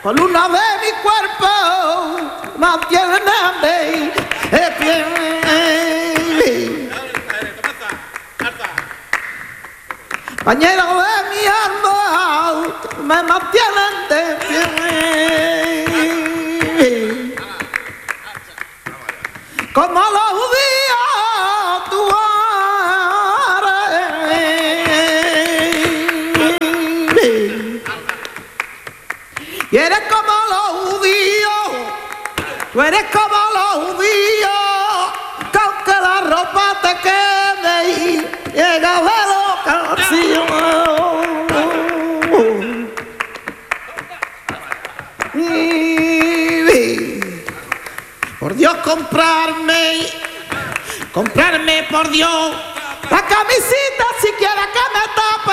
columna de mi cuerpo, mantiene de pie. Compañero de mi alma, me mantienen de pie. Como los días tú eres. Y eres como los judíos, tú eres como los judíos, que aunque la ropa te quede y llega de locación. Por Dios comprarme por Dios la camisita siquiera que me tapa